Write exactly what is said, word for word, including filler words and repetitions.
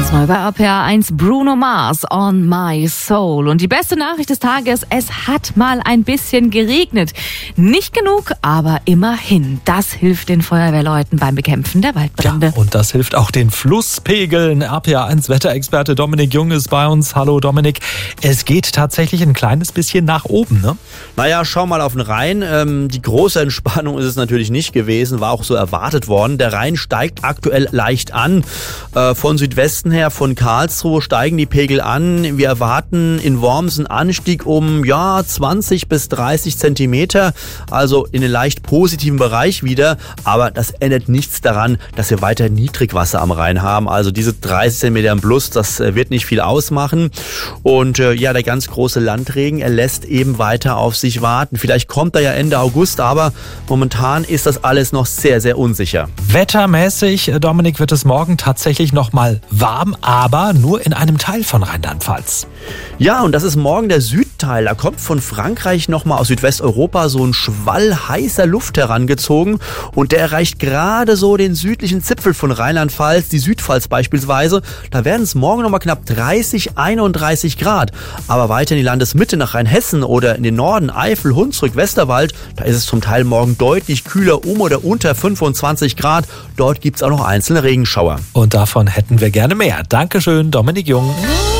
Ganz neu bei R P R eins, Bruno Mars, On My Soul. Und die beste Nachricht des Tages, es hat mal ein bisschen geregnet. Nicht genug, aber immerhin. Das hilft den Feuerwehrleuten beim Bekämpfen der Waldbrände. Ja, und das hilft auch den Flusspegeln. R P R eins Wetterexperte Dominik Jung ist bei uns. Hallo Dominik. Es geht tatsächlich ein kleines bisschen nach oben, ne? Naja, schau mal auf den Rhein. Ähm, die große Entspannung ist es natürlich nicht gewesen, war auch so erwartet worden. Der Rhein steigt aktuell leicht an. Äh, von Südwesten her, von Karlsruhe steigen die Pegel an. Wir erwarten in Worms einen Anstieg um ja, zwanzig bis dreißig Zentimeter, also in den leicht positiven Bereich wieder. Aber das ändert nichts daran, dass wir weiter Niedrigwasser am Rhein haben. Also diese dreißig Zentimeter im Plus, das äh, wird nicht viel ausmachen. Und äh, ja, der ganz große Landregen, er lässt eben weiter auf sich warten. Vielleicht kommt er ja Ende August, aber momentan ist das alles noch sehr, sehr unsicher. Wettermäßig, Dominik, wird es morgen tatsächlich noch mal warm, aber nur in einem Teil von Rheinland-Pfalz. Ja, und das ist morgen der Südteil. Da kommt von Frankreich nochmal aus Südwesteuropa so ein Schwall heißer Luft herangezogen und der erreicht gerade so den südlichen Zipfel von Rheinland-Pfalz, die Südpfalz beispielsweise. Da werden es morgen nochmal knapp dreißig, einunddreißig Grad. Aber weiter in die Landesmitte nach Rheinhessen oder in den Norden, Eifel, Hunsrück, Westerwald, da ist es zum Teil morgen deutlich kühler, um oder unter fünfundzwanzig Grad. Dort gibt es auch noch einzelne Regenschauer. Und davon hätten wir gerne mehr. Dankeschön, Dominik Jung.